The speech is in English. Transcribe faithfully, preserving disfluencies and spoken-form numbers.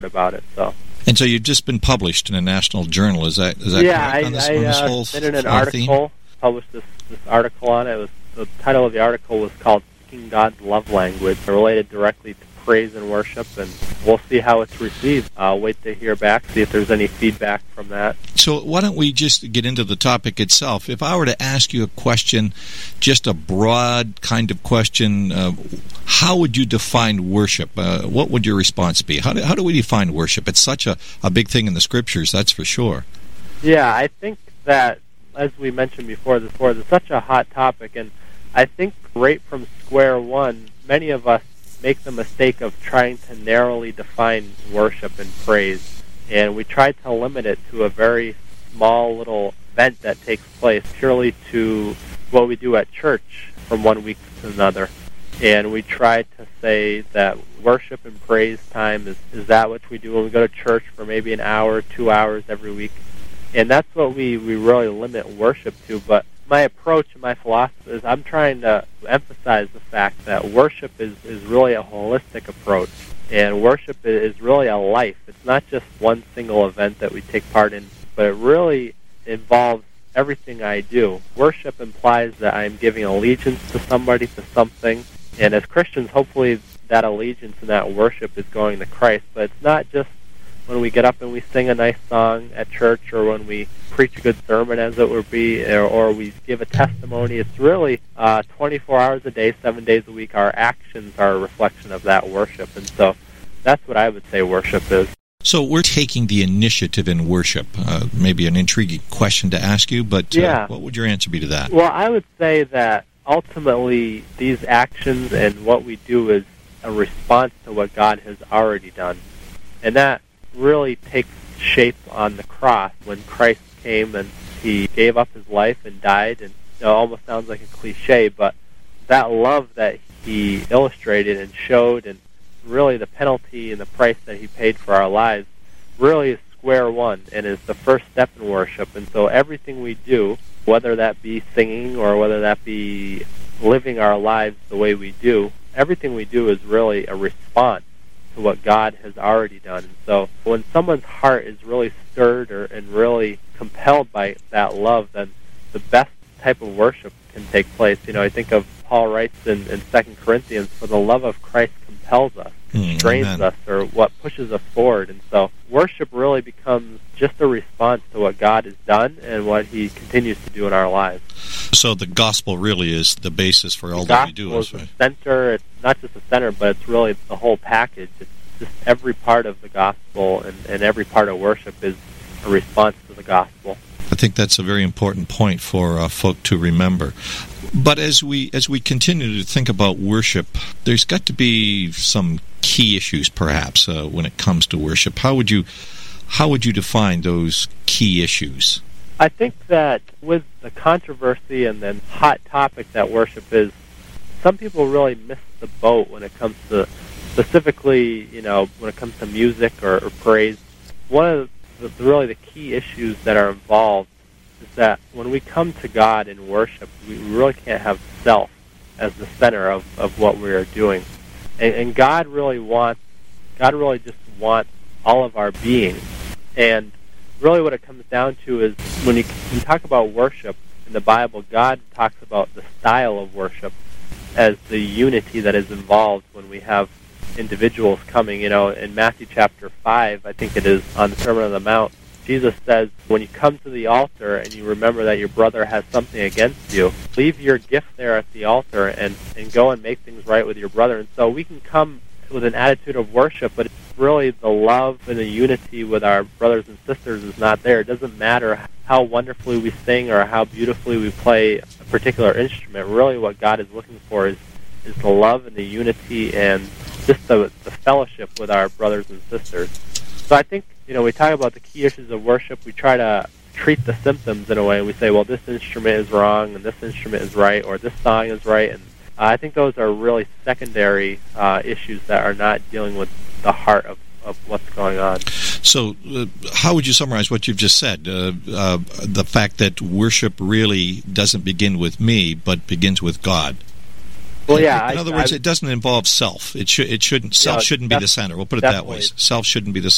about it. So. And so you've just been published in a national journal. Is that is that yeah, correct on this, I, on this I uh, whole submitted an uh, article, theme? published this, this article on it. It was, the title of the article was called Speaking God's Love Language, related directly to praise and worship, and we'll see how it's received. I'll wait to hear back, see if there's any feedback from that. So why don't we just get into the topic itself? If I were to ask you a question, just a broad kind of question, uh, how would you define worship? Uh, what would your response be? How do, how do we define worship? It's such a, a big thing in the Scriptures, that's for sure. Yeah, I think that, as we mentioned before, before it's such a hot topic, and I think right from square one, many of us make the mistake of trying to narrowly define worship and praise, and we try to limit it to a very small little event that takes place purely to what we do at church from one week to another. And we try to say that worship and praise time is, is that which we do when we go to church for maybe an hour, two hours every week. And that's what we, we really limit worship to. But my approach and my philosophy is I'm trying to emphasize the fact that worship is, is really a holistic approach. And worship is really a life. It's not just one single event that we take part in, but it really involves everything I do. Worship implies that I'm giving allegiance to somebody, to something. And as Christians, hopefully that allegiance and that worship is going to Christ. But it's not just when we get up and we sing a nice song at church, or when we preach a good sermon, as it would be, or, or we give a testimony. It's really uh, twenty-four hours a day, seven days a week. Our actions are a reflection of that worship. And so that's what I would say worship is. So we're taking the initiative in worship. Uh, maybe an intriguing question to ask you, but uh, yeah. what would your answer be to that? Well, I would say that ultimately these actions and what we do is a response to what God has already done. And that really takes shape on the cross when Christ came and he gave up his life and died. And it almost sounds like a cliche, but that love that he illustrated and showed, and really the penalty and the price that he paid for our lives, really is square one and is the first step in worship. And so everything we do, whether that be singing or whether that be living our lives the way we do, everything we do is really a response to what God has already done. And so when someone's heart is really stirred or, and really compelled by that love, then the best type of worship can take place. You know, I think of Paul writes in, in Second Corinthians, for the love of Christ compels us, constrains mm, us, or what pushes us forward. And so worship really becomes just a response to what God has done and what he continues to do in our lives. So the gospel really is the basis for all the that we do. The gospel is the center. It's not just the center, but it's really the whole package. It's just every part of the gospel, and, and every part of worship is a response to the gospel. I think that's a very important point for uh, folk to remember. But as we as we continue to think about worship, there's got to be some key issues, perhaps, uh, when it comes to worship. How would you how would you define those key issues? I think that with the controversy and the hot topic that worship is, some people really miss the boat when it comes to, specifically, you know, when it comes to music or, or praise. One of the, the really the key issues that are involved is that when we come to God in worship, we really can't have self as the center of, of what we are doing. And, and God really wants, God really just wants all of our being. And really what it comes down to is when you, when you talk about worship in the Bible, God talks about the style of worship as the unity that is involved when we have individuals coming. You know, in Matthew chapter five, I think it is, on the Sermon on the Mount, Jesus says, when you come to the altar and you remember that your brother has something against you, leave your gift there at the altar and, and go and make things right with your brother. And so we can come with an attitude of worship, but it's really the love and the unity with our brothers and sisters is not there. It doesn't matter how wonderfully we sing or how beautifully we play a particular instrument. Really what God is looking for is, is the love and the unity and just the, the fellowship with our brothers and sisters. So I think, you know, we talk about the key issues of worship. We try to treat the symptoms in a way. We say, well, this instrument is wrong and this instrument is right, or this song is right. And uh, I think those are really secondary uh, issues that are not dealing with the heart of, of what's going on. So uh, how would you summarize what you've just said? Uh, uh, the fact that worship really doesn't begin with me, but begins with God. Well, yeah. In, in I, other words, I, it doesn't involve self. It should. It shouldn't. Self yeah, shouldn't be the center. We'll put it that way. Self shouldn't be the center.